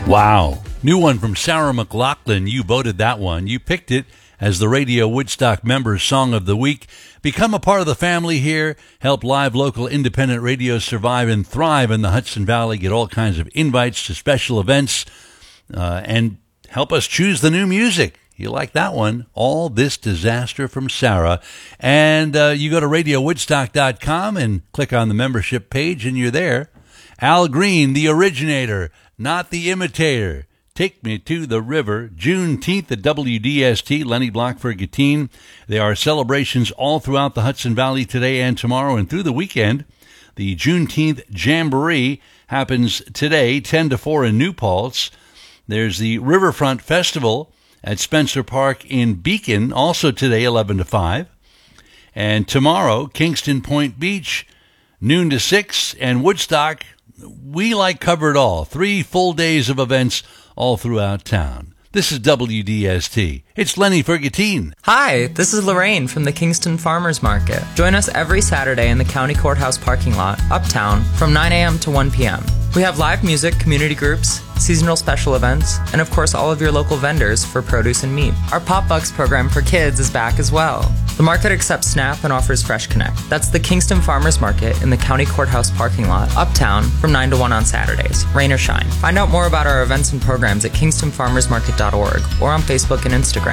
Wow. New one from Sarah McLachlan. You voted that one. You picked it as the Radio Woodstock Members Song of the Week. Become a part of the family here. Help live local independent radio survive and thrive in the Hudson Valley. Get all kinds of invites to special events. And help us choose the new music. You like that one? All This Disaster from Sarah. And you go to radiowoodstock.com and click on the membership page and you're there. Al Green, the originator, not the imitator. Take Me to the River, Juneteenth at WDST, Lenny Block for Gatine. There are celebrations all throughout the Hudson Valley today and tomorrow and through the weekend. The Juneteenth Jamboree happens today, 10 to 4 in New Paltz. There's the Riverfront Festival at Spencer Park in Beacon, also today, 11 to 5. And tomorrow, Kingston Point Beach, noon to 6, and Woodstock. We cover it all. 3 full days of events all throughout town. This is WDST. It's Lenny Fergatine. Hi, this is Lorraine from the Kingston Farmers Market. Join us every Saturday in the County Courthouse parking lot, uptown, from 9 a.m. to 1 p.m. We have live music, community groups, seasonal special events, and of course all of your local vendors for produce and meat. Our Pop Bucks program for kids is back as well. The market accepts SNAP and offers Fresh Connect. That's the Kingston Farmers Market in the County Courthouse parking lot, uptown, from 9 to 1 on Saturdays, rain or shine. Find out more about our events and programs at kingstonfarmersmarket.org or on Facebook and Instagram.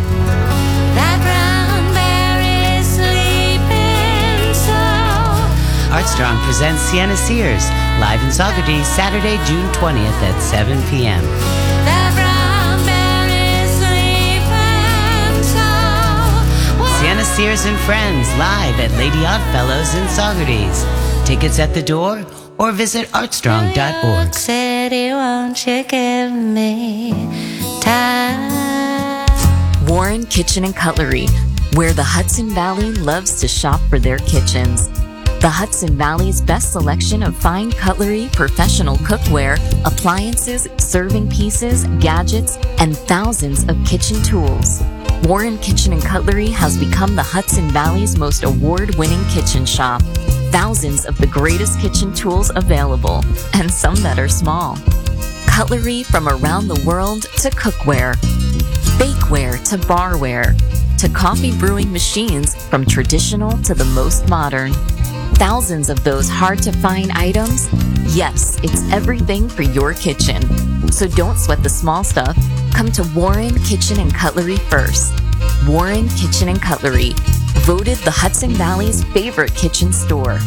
That brown bear is sleeping so. Armstrong presents Sienna Sears, live in Saugerties, Saturday, June 20th at 7 p.m. That brown bear is sleeping so. Sienna Sears and Friends, live at Lady Oddfellows in Saugerties. Tickets at the door or visit artstrong.org. City, won't you give me time? Warren Kitchen and Cutlery, where the Hudson Valley loves to shop for their kitchens. The Hudson Valley's best selection of fine cutlery, professional cookware, appliances, serving pieces, gadgets, and thousands of kitchen tools. Warren Kitchen and Cutlery has become the Hudson Valley's most award-winning kitchen shop. Thousands of the greatest kitchen tools available, and some that are small. Cutlery from around the world to cookware, bakeware to barware, to coffee brewing machines from traditional to the most modern. Thousands of those hard-to-find items? Yes, it's everything for your kitchen. So don't sweat the small stuff. Come to Warren Kitchen and Cutlery first. Warren Kitchen and Cutlery, voted the Hudson Valley's favorite kitchen store.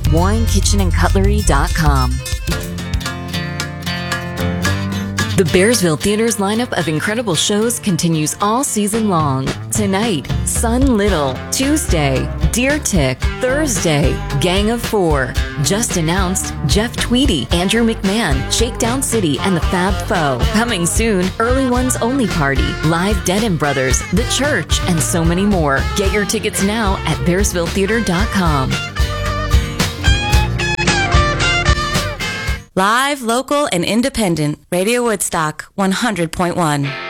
WarrenKitchenandCutlery.com. The Bearsville Theater's lineup of incredible shows continues all season long. Tonight, Sun Little. Tuesday, Deer Tick. Thursday, Gang of Four. Just announced, Jeff Tweedy, Andrew McMahon, Shakedown City, and the Fab Foe. Coming soon, Early Ones Only Party, Live Dead & Brothers, The Church, and so many more. Get your tickets now at BearsvilleTheater.com. Live, local, and independent. Radio Woodstock 100.1.